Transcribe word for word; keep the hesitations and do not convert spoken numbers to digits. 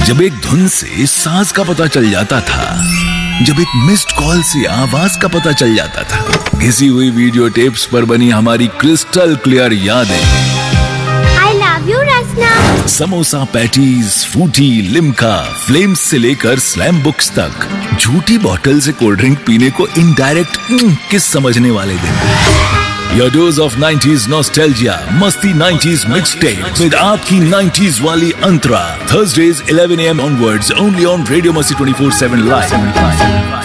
जब एक धुन से साज का पता चल जाता था, जब एक मिस्ड कॉल से आवाज का पता चल जाता था, घिसी हुई वीडियो टेप्स पर बनी हमारी क्रिस्टल क्लियर यादें। I love you Rachna. Samosa patties, फूटी, लिम्का, फ्लेम्स से लेकर स्लैम बुक्स तक, झूठी बोतल से कोल्ड ड्रिंक पीने को इनडायरेक्ट किस समझने वाले दिन। Your dose of nineties nostalgia, Masti nineties mixtape with आपकी nineties वाली अंतरा. Thursdays eleven a m onwards only on Radio Masti twenty-four seven live.